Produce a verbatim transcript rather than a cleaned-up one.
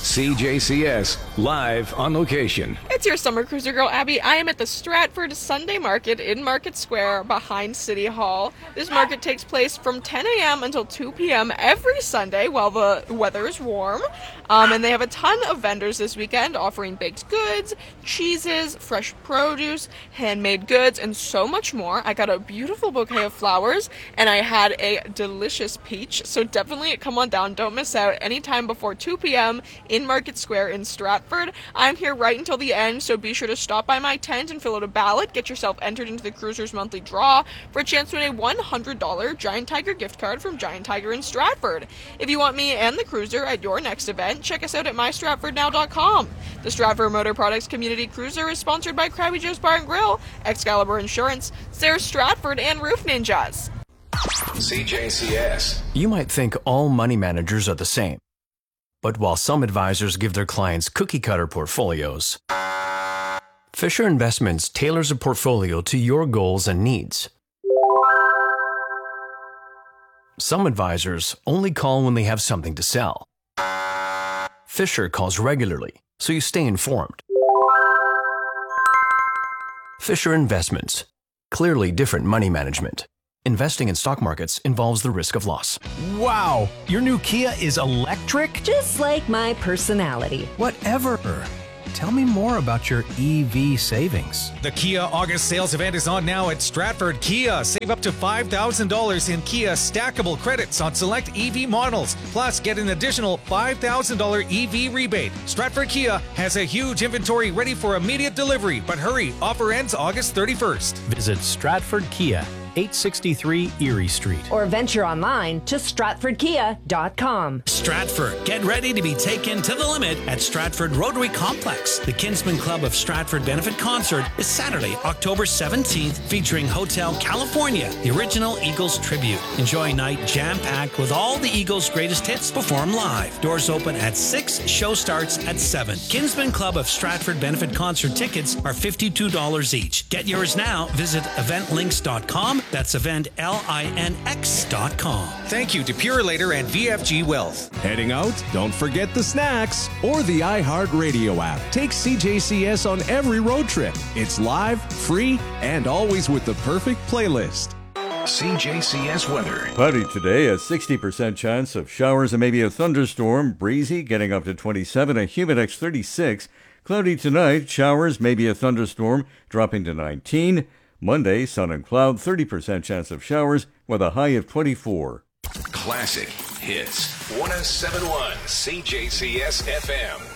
C J C S, live on location. It's your summer cruiser girl, Abby. I am at the Stratford Sunday Market in Market Square behind City Hall. This market takes place from ten a.m. until two p.m. every Sunday while the weather is warm. Um, and they have a ton of vendors this weekend offering baked goods, cheeses, fresh produce, handmade goods, and so much more. I got a beautiful bouquet of flowers, and I had a delicious peach. So definitely come on down. Don't miss out anytime before two p.m. in Market Square in Stratford. I'm here right until the end, so be sure to stop by my tent and fill out a ballot. Get yourself entered into the Cruisers Monthly Draw for a chance to win a one hundred dollars Giant Tiger gift card from Giant Tiger in Stratford. If you want me and the Cruiser at your next event, check us out at my stratford now dot com. The Stratford Motor Products Community Cruiser is sponsored by Krabby Joe's Bar and Grill, Excalibur Insurance, Sayers Stratford, and Roof Ninjas. C J C S. You might think all money managers are the same. But while some advisors give their clients cookie-cutter portfolios, Fisher Investments tailors a portfolio to your goals and needs. Some advisors only call when they have something to sell. Fisher calls regularly, so you stay informed. Fisher Investments. Clearly different money management. Investing in stock markets involves the risk of loss. Wow, your new Kia is electric? Just like my personality. Whatever. Tell me more about your E V savings. The Kia August sales event is on now at Stratford Kia. Save up to five thousand dollars in Kia stackable credits on select E V models. Plus, get an additional five thousand dollars E V rebate. Stratford Kia has a huge inventory ready for immediate delivery, but hurry, offer ends August thirty-first. Visit Stratford Kia, eight sixty-three Erie Street. Or venture online to stratford kia dot com. Stratford, get ready to be taken to the limit at Stratford Rotary Complex. The Kinsman Club of Stratford Benefit Concert is Saturday, October seventeenth, featuring Hotel California, the original Eagles tribute. Enjoy a night jam-packed with all the Eagles' greatest hits performed live. Doors open at six, show starts at seven. Kinsman Club of Stratford Benefit Concert tickets are fifty-two dollars each. Get yours now. Visit event links dot com. That's event linx dot com. Thank you to Purelator and V F G Wealth. Heading out? Don't forget the snacks or the iHeartRadio app. Take C J C S on every road trip. It's live, free, and always with the perfect playlist. C J C S weather. Cloudy today, a sixty percent chance of showers and maybe a thunderstorm. Breezy, getting up to twenty-seven, a Humidex thirty-six. Cloudy tonight, showers, maybe a thunderstorm, dropping to nineteen. Monday, sun and cloud, thirty percent chance of showers with a high of twenty-four. Classic hits. one oh seven point one C J C S F M.